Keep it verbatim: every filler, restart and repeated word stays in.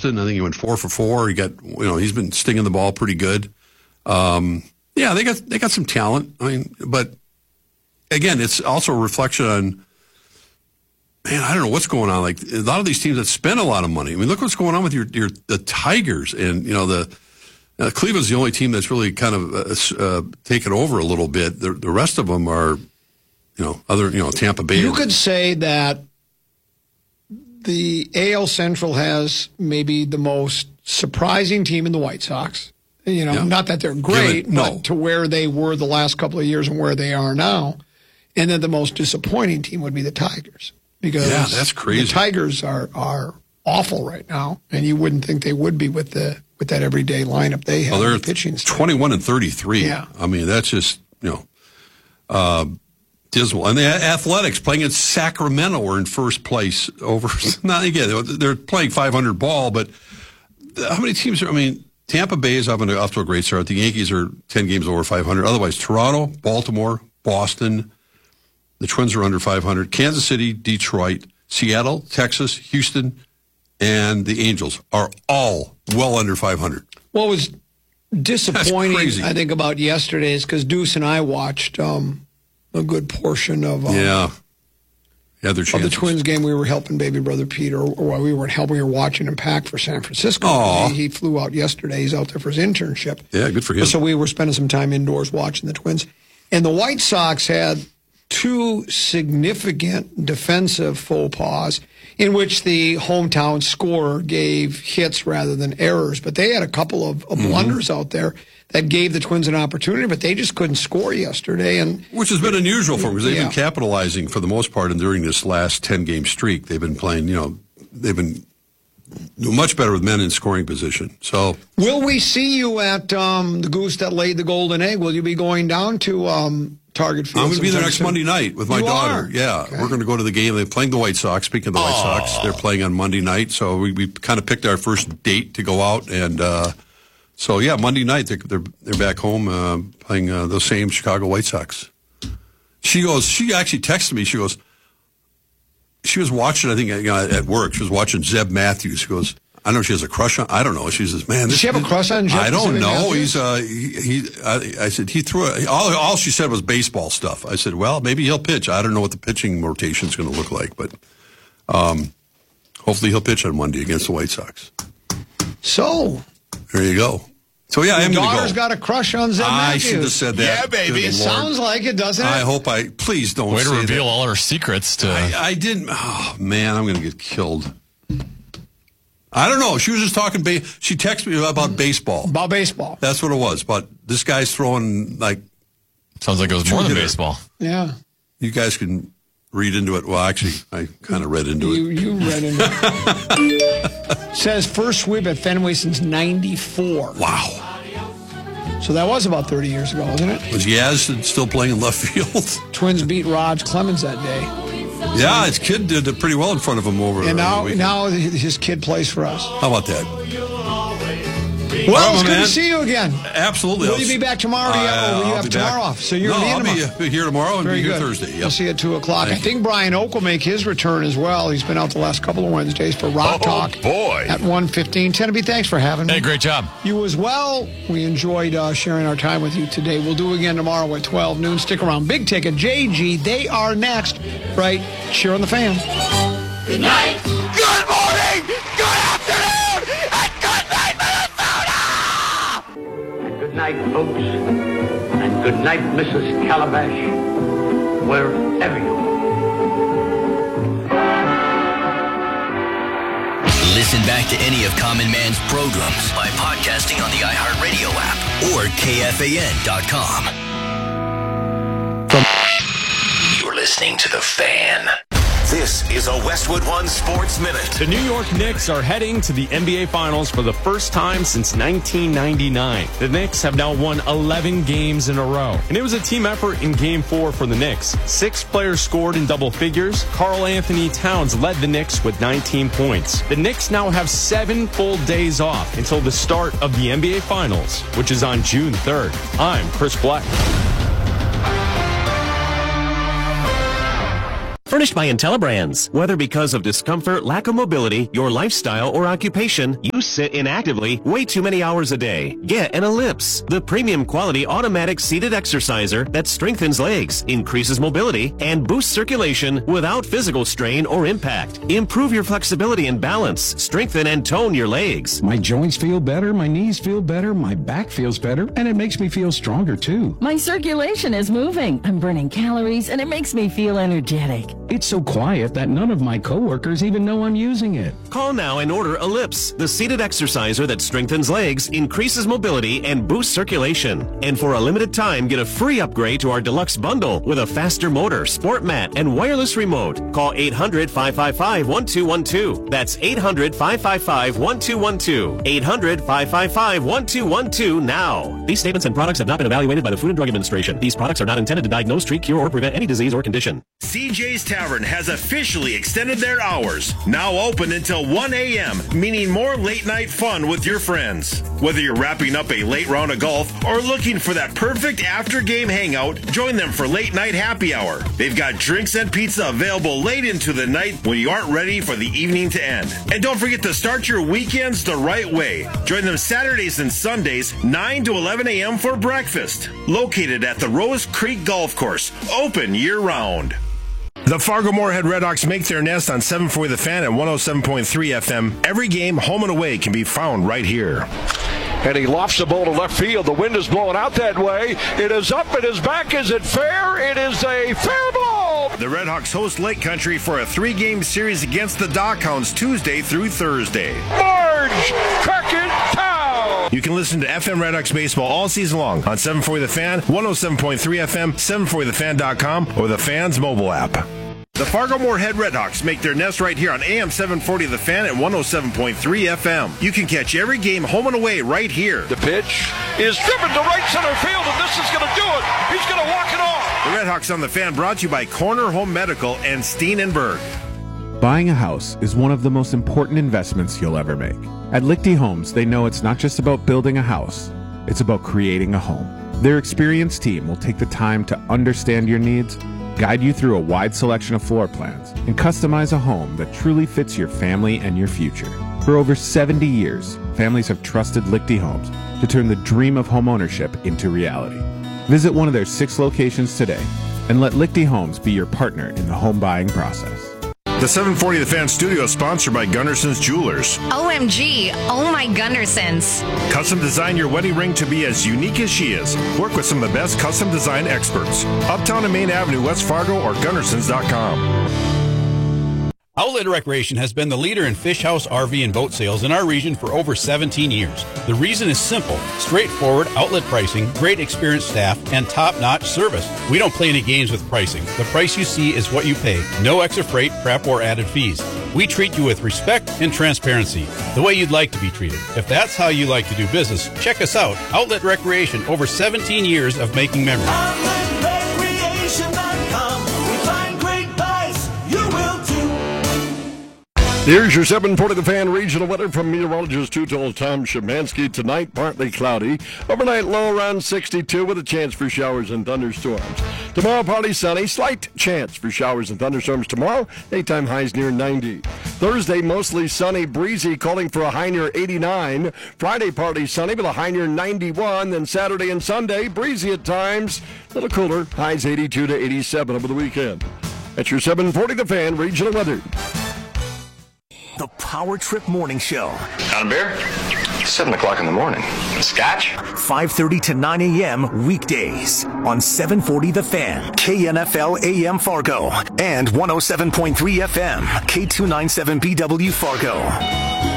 Boston. I think he went four for four. He got, you know, he's been stinging the ball pretty good. Um, yeah, they got they got some talent. I mean, but again, it's also a reflection on, man, I don't know what's going on. Like a lot of these teams that spend a lot of money. I mean, look what's going on with your your the Tigers, and you know the uh, Cleveland's the only team that's really kind of uh, uh, taken over a little bit. The, the rest of them are, you know, other you know Tampa Bay. You could say that the A L Central has maybe the most surprising team in the White Sox. You know, yeah. Not that they're great, Given, no. but to where they were the last couple of years and where they are now. And then the most disappointing team would be the Tigers. Because yeah, that's crazy. The Tigers are, are awful right now, and you wouldn't think they would be with the with that everyday lineup they have. Well, they're the pitching twenty-one and thirty-three. Yeah. I mean, that's just, you know, uh, dismal. And the Athletics playing in Sacramento are in first place over. Not again, they're playing five hundred ball, but how many teams are, I mean, Tampa Bay is off, off to a great start. The Yankees are ten games over five hundred. Otherwise, Toronto, Baltimore, Boston, the Twins are under five hundred. Kansas City, Detroit, Seattle, Texas, Houston, and the Angels are all well under five hundred. What was disappointing, I think, about yesterday is because Deuce and I watched um, a good portion of um, yeah. Yeah, their of the Twins game. We were helping baby brother Peter, or we weren't helping, we were watching him pack for San Francisco. He, he flew out yesterday. He's out there for his internship. Yeah, good for him. So we were spending some time indoors watching the Twins. And the White Sox had two significant defensive faux pas in which the hometown scorer gave hits rather than errors. But they had a couple of, of mm-hmm. blunders out there that gave the Twins an opportunity, but they just couldn't score yesterday. And which has been unusual for them because they've yeah. been capitalizing for the most part and during this last ten-game streak. They've been playing, you know, they've been doing much better with men in scoring position. So, will we see you at um, the Goose that laid the golden egg? Will you be going down to um, Target Field? I'm going to be there next Monday night with my you daughter. Are? Yeah, okay. We're going to go to the game. They're playing the White Sox. Speaking of the White Aww. Sox, they're playing on Monday night. So we, we kind of picked our first date to go out and. Uh, So, yeah, Monday night, they're, they're, they're back home uh, playing uh, those same Chicago White Sox. She goes, she actually texted me. She goes, she was watching, I think, you know, at work. She was watching Zeb Matthews. She goes, I don't know if she has a crush on, I don't know. She says, man. This, Does she have a crush on Zeb I don't know. Matthews? He's, uh, he, he I, I said, he threw, a, all, all she said was baseball stuff. I said, well, maybe he'll pitch. I don't know what the pitching rotation is going to look like, but um, hopefully he'll pitch on Monday against the White Sox. So. There you go. So, yeah, I am going to go. Daughter's got a crush on Zeb I Matthews. should have said that. Yeah, baby. It sounds like it, doesn't it? I hope I... Please don't Way say to reveal that. all her secrets to... I, I didn't... Oh, man, I'm going to get killed. I don't know. She was just talking... Ba- she texted me about baseball. About baseball. That's what it was. But this guy's throwing, like... Sounds like it was more than baseball. Yeah. You guys can read into it. Well, actually, I kind of read into you, it. You read into it. Says first sweep at Fenway since ninety-four. Wow. So that was about thirty years ago, wasn't it? Was Yaz still playing in left field? Twins beat Raj Clemens that day. Yeah, his kid did pretty well in front of him over And now, the now his kid plays for us. How about that? Well, All right, it's good man. to see you again. Absolutely. Will you be back tomorrow? Uh, yeah, or will you I'll have be tomorrow back. off? So you're no, going I'll to be, tomorrow. be here tomorrow and Very be here good. Thursday. Yep. I'll see you at two o'clock. Thank I think Brian Oak will make his return as well. He's been out the last couple of Wednesdays for Rock Oh, Talk. boy. At one fifteen. Teneby, thanks for having me. Hey, great job. You as well. We enjoyed uh, sharing our time with you today. We'll do it again tomorrow at twelve noon. Stick around. Big Ticket, J G, they are next. Right here on The Fan. Good night. Good morning. Good afternoon. And good night, Minnesota. And good night, folks. And good night, Missus Calabash. Wherever you are. Listen back to any of Common Man's programs by podcasting on the iHeartRadio app or K F A N dot com. You're listening to The Fan. This is a Westwood One Sports Minute. The New York Knicks are heading to the N B A Finals for the first time since nineteen ninety-nine. The Knicks have now won eleven games in a row. And it was a team effort in Game four for the Knicks. Six players scored in double figures. Karl Anthony Towns led the Knicks with nineteen points. The Knicks now have seven full days off until the start of the N B A Finals, which is on June third. I'm Chris Black. For Furnished by IntelliBrands. Whether because of discomfort, lack of mobility, your lifestyle, or occupation, you sit inactively way too many hours a day. Get an Ellipse, the premium quality automatic seated exerciser that strengthens legs, increases mobility, and boosts circulation without physical strain or impact. Improve your flexibility and balance, strengthen and tone your legs. My joints feel better, my knees feel better, my back feels better, and it makes me feel stronger too. My circulation is moving. I'm burning calories, and it makes me feel energetic. It's so quiet that none of my coworkers even know I'm using it. Call now and order Ellipse, the seated exerciser that strengthens legs, increases mobility, and boosts circulation. And for a limited time, get a free upgrade to our deluxe bundle with a faster motor, sport mat, and wireless remote. Call eight hundred, five five five, one two one two. That's eight hundred, five five five, one two one two. eight hundred, five five five, one two one two now. These statements and products have not been evaluated by the Food and Drug Administration. These products are not intended to diagnose, treat, cure, or prevent any disease or condition. C J's Tavern has officially extended their hours. Now open until one a.m., meaning more late night fun with your friends. Whether you're wrapping up a late round of golf or looking for that perfect after game hangout, join them for late night happy hour. They've got drinks and pizza available late into the night when you aren't ready for the evening to end. And don't forget to start your weekends the right way. Join them Saturdays and Sundays, nine to eleven a.m. for breakfast. Located at the Rose Creek Golf Course, open year-round. The Fargo-Moorhead Redhawks make their nest on seven forty The Fan at one oh seven point three F M. Every game, home and away, can be found right here. And he lofts the ball to left field. The wind is blowing out that way. It is up, it is back. Is it fair? It is a fair ball. The Redhawks host Lake Country for a three-game series against the Dockhounds Tuesday through Thursday. Marge Crackentown. You can listen to F M Redhawks baseball all season long on seven forty The Fan, one oh seven point three F M, seven forty the fan dot com, or the Fan's mobile app. The Fargo-Moorhead Redhawks make their nest right here on A M seven forty The Fan at one oh seven point three F M. You can catch every game home and away right here. The pitch is driven to right center field, and this is going to do it. He's going to walk it off. The Redhawks on The Fan brought to you by Corner Home Medical and Steen and Berg. Buying a house is one of the most important investments you'll ever make. At Lichty Homes, they know it's not just about building a house, it's about creating a home. Their experienced team will take the time to understand your needs, guide you through a wide selection of floor plans, and customize a home that truly fits your family and your future. For over seventy years, families have trusted Lichty Homes to turn the dream of homeownership into reality. Visit one of their six locations today and let Lichty Homes be your partner in the home buying process. The seven forty The Fan studio is sponsored by Gunderson's Jewelers. O M G, oh my Gundersons. Custom design your wedding ring to be as unique as she is. Work with some of the best custom design experts. Uptown and Main Avenue, West Fargo, or Gundersons dot com. Outlet Recreation has been the leader in fish house, R V, and boat sales in our region for over seventeen years. The reason is simple: straightforward outlet pricing, great experienced staff, and top-notch service. We don't play any games with pricing. The price you see is what you pay. No extra freight, prep, or added fees. We treat you with respect and transparency, the way you'd like to be treated. If that's how you like to do business, check us out. Outlet Recreation, over seventeen years of making memories. outlet recreation dot com. We find great buys. You will too. Here's your seven forty The Fan regional weather from meteorologist two-told Tom Szymanski. Tonight, partly cloudy. Overnight low around sixty-two with a chance for showers and thunderstorms. Tomorrow, partly sunny. Slight chance for showers and thunderstorms tomorrow. Daytime highs near ninety. Thursday, mostly sunny, breezy, calling for a high near eighty-nine. Friday, partly sunny with a high near ninety-one. Then Saturday and Sunday, breezy at times. A little cooler. Highs eighty-two to eighty-seven over the weekend. That's your seven forty The Fan regional weather. The Power Trip Morning Show. Got a beer? seven o'clock in the morning. Scotch? five thirty to nine a.m. weekdays on seven forty The Fan, K N F L A M Fargo, and one oh seven point three F M, K two ninety-seven B W Fargo.